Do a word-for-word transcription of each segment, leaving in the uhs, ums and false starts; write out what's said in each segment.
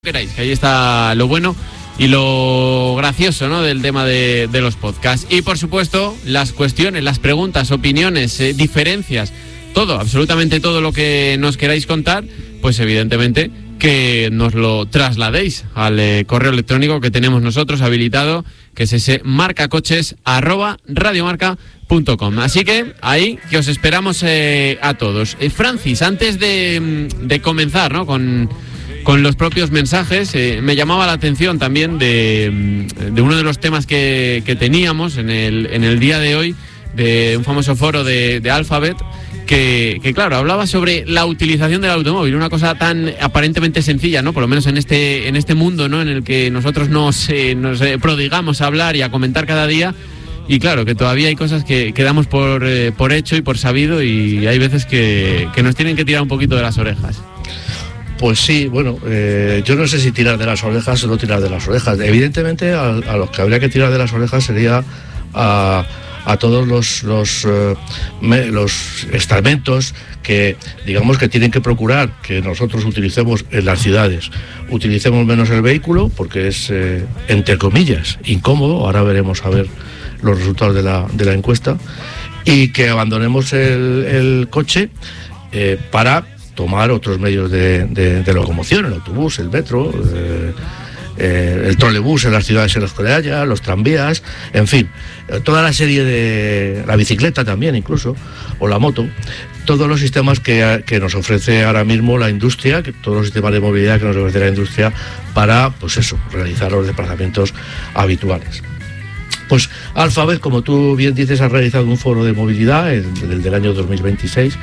Queráis, que ahí está lo bueno y lo gracioso, ¿no?, del tema de, de los podcasts. Y por supuesto, las cuestiones, las preguntas, opiniones, eh, diferencias, todo, absolutamente todo lo que nos queráis contar, pues evidentemente que nos lo trasladéis al eh, correo electrónico que tenemos nosotros habilitado, que es ese marcacoches arroba radiomarca punto com. Así que ahí que os esperamos eh, a todos. Eh, Francis, antes de, de comenzar, ¿no?, con... Con los propios mensajes, eh, me llamaba la atención también de, de uno de los temas que, que teníamos en el, en el día de hoy, de un famoso foro de, de Alphabet, que, que claro, hablaba sobre la utilización del automóvil, una cosa tan aparentemente sencilla, ¿no? Por lo menos en este, en este mundo, ¿no?, en el que nosotros nos, eh, nos eh, prodigamos a hablar y a comentar cada día. Y claro, que todavía hay cosas que, que damos por, eh, por hecho y por sabido, y hay veces que, que nos tienen que tirar un poquito de las orejas. Pues sí, bueno, eh, yo no sé si tirar de las orejas o no tirar de las orejas. Evidentemente, a, a los que habría que tirar de las orejas sería a, a todos los los, eh, me, los estamentos que, digamos, que tienen que procurar que nosotros utilicemos en las ciudades, utilicemos menos el vehículo, porque es, eh, entre comillas, incómodo. Ahora veremos a ver los resultados de la, de la encuesta. Y que abandonemos el, el coche eh, para tomar otros medios de, de, de locomoción, el autobús, el metro, eh, eh, el trolebús en las ciudades en las que haya, los tranvías, en fin, toda la serie de... la bicicleta también incluso, o la moto, todos los sistemas que, que nos ofrece ahora mismo la industria, que, todos los sistemas de movilidad que nos ofrece la industria para, pues eso, realizar los desplazamientos habituales. Pues Alphabet, como tú bien dices, ha realizado un foro de movilidad, el, el del año dos mil veintiséis,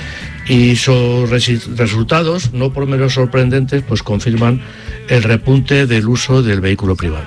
y sus resultados, no por menos sorprendentes, pues confirman el repunte del uso del vehículo privado.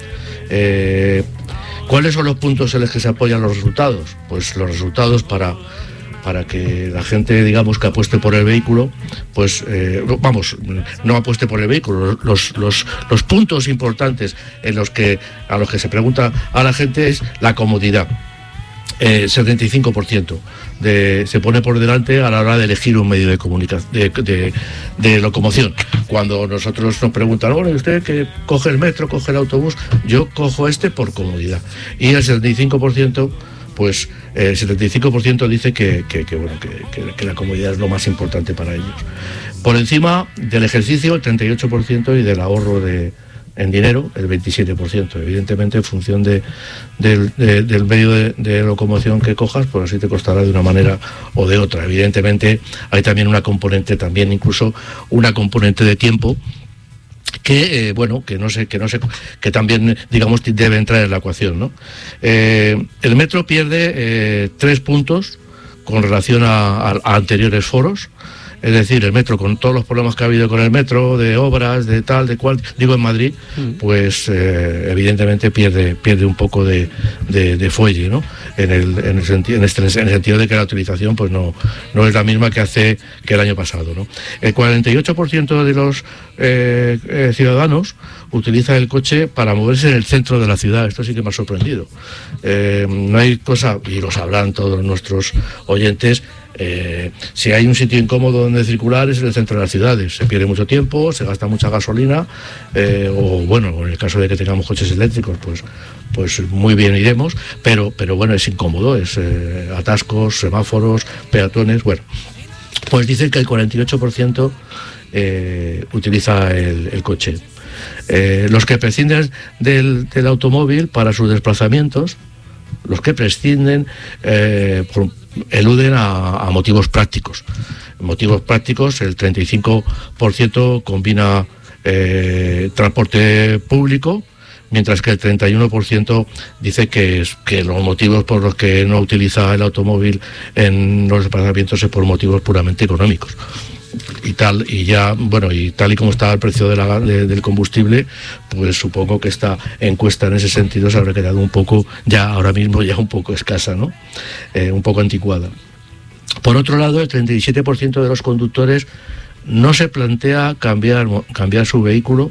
Eh, ¿Cuáles son los puntos en los que se apoyan los resultados? Pues los resultados para, para que la gente, digamos, que apueste por el vehículo, pues eh, vamos, no apueste por el vehículo. Los, los, los puntos importantes en los que, a los que se pregunta a la gente es la comodidad. Eh, setenta y cinco por ciento de, se pone por delante a la hora de elegir un medio de comunicación, de, de, de locomoción. Cuando nosotros nos preguntan, bueno, ¿y usted que coge el metro, coge el autobús? Yo cojo este por comodidad. Y el setenta y cinco por ciento, pues el eh, setenta y cinco por ciento dice que, que, que, bueno, que, que, que la comodidad es lo más importante para ellos. Por encima del ejercicio, el treinta y ocho por ciento, y del ahorro de en dinero, el veintisiete por ciento. Evidentemente, en función de, de, de, del medio de, de locomoción que cojas, pues así te costará de una manera o de otra. Evidentemente, hay también una componente, también incluso una componente de tiempo, que, eh, bueno, que no sé, que no sé, que también, digamos, debe entrar en la ecuación, ¿no? Eh, el metro pierde eh, tres puntos con relación a, a, a anteriores foros. Es decir, el metro, con todos los problemas que ha habido con el metro, de obras, de tal, de cual, digo en Madrid, pues eh, evidentemente pierde pierde un poco de, de, de fuelle, ¿no? En el, en, el senti- en, este, en el sentido de que la utilización pues no, no es la misma que hace que el año pasado, ¿no? El cuarenta y ocho por ciento de los eh, eh, ciudadanos utiliza el coche para moverse en el centro de la ciudad. Esto sí que me ha sorprendido. Eh, no hay cosa, y lo sabrán todos nuestros oyentes, Eh, si hay un sitio incómodo donde circular es en el centro de las ciudades. Se pierde mucho tiempo, se gasta mucha gasolina, eh, o bueno, en el caso de que tengamos coches eléctricos, pues pues muy bien iremos, pero pero bueno, es incómodo, es eh, atascos, semáforos, peatones, bueno. Pues dicen que el cuarenta y ocho por ciento eh, utiliza el, el coche. Eh, los que prescinden del, del automóvil para sus desplazamientos, los que prescinden eh, por, eluden a, a motivos prácticos. Motivos prácticos, el treinta y cinco por ciento combina eh, transporte público, mientras que el treinta y uno por ciento dice que, es, que los motivos por los que no utiliza el automóvil en los desplazamientos es por motivos puramente económicos. Y tal, y ya, bueno, y tal y como está el precio de la, de, del combustible, pues supongo que esta encuesta en ese sentido se habrá quedado un poco, ya ahora mismo ya un poco escasa, ¿no? Eh, un poco anticuada. Por otro lado, el treinta y siete por ciento de los conductores no se plantea cambiar, cambiar su vehículo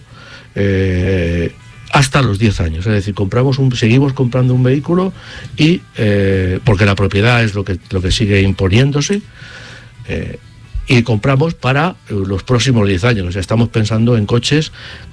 eh, hasta los diez años. Es decir, compramos un, seguimos comprando un vehículo y, eh, porque la propiedad es lo que, lo que sigue imponiéndose, eh, y compramos para los próximos diez años. Estamos pensando en coches